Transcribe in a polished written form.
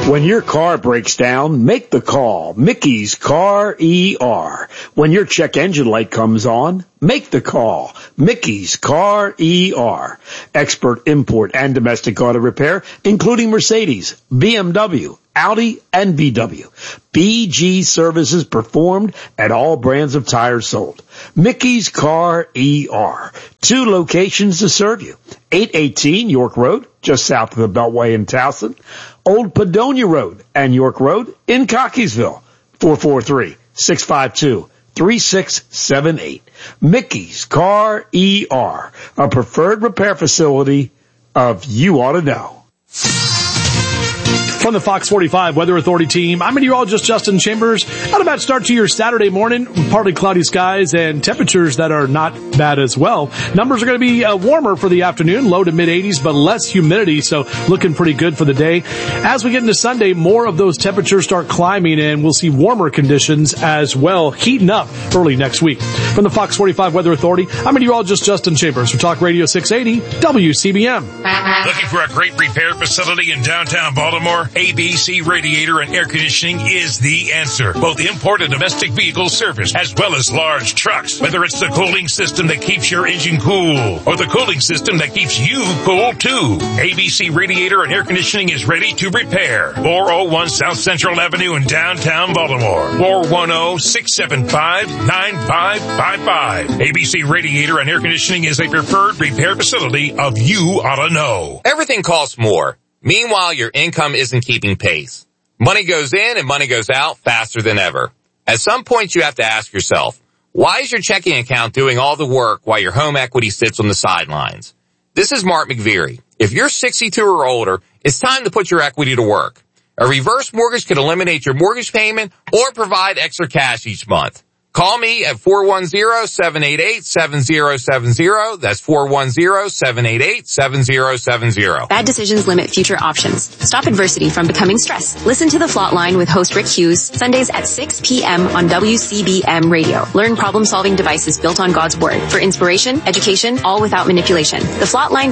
When your car breaks down, make the call. Mickey's Car ER. When your check engine light comes on, make the call. Mickey's Car ER. Expert import and domestic auto repair, including Mercedes, BMW, Audi, and VW. BG services performed at all brands of tires sold. Mickey's Car ER. 2 locations to serve you. 818 York Road, just south of the Beltway in Towson. Old Padonia Road and York Road in Cockeysville. 443-652-3678. Mickey's Car ER, a preferred repair facility of You Ought to Know. From the Fox 45 Weather Authority team, I'm meteorologist Justin Chambers. Not a bad start to your Saturday morning. Partly cloudy skies and temperatures that are not bad as well. Numbers are going to be warmer for the afternoon, low to mid-80s, but less humidity, so looking pretty good for the day. As we get into Sunday, more of those temperatures start climbing, and we'll see warmer conditions as well, heating up early next week. From the Fox 45 Weather Authority, I'm meteorologist Justin Chambers for Talk Radio 680 WCBM. Looking for a great repair facility in downtown Baltimore? ABC Radiator and Air Conditioning is the answer. Both import and domestic vehicle service, as well as large trucks. Whether it's the cooling system that keeps your engine cool, or the cooling system that keeps you cool too, ABC Radiator and Air Conditioning is ready to repair. 401 South Central Avenue in downtown Baltimore. 410-675-9555. ABC Radiator and Air Conditioning is a preferred repair facility of You Ought to Know. Everything costs more. Meanwhile, your income isn't keeping pace. Money goes in and money goes out faster than ever. At some point, you have to ask yourself, why is your checking account doing all the work while your home equity sits on the sidelines? This is Mark McVeary. If you're 62 or older, it's time to put your equity to work. A reverse mortgage could eliminate your mortgage payment or provide extra cash each month. Call me at 410-788-7070. That's 410-788-7070. Bad decisions limit future options. Stop adversity from becoming stress. Listen to The Flot Line with host Rick Hughes, Sundays at 6 p.m. on WCBM Radio. Learn problem-solving devices built on God's Word for inspiration, education, all without manipulation. The Flot Line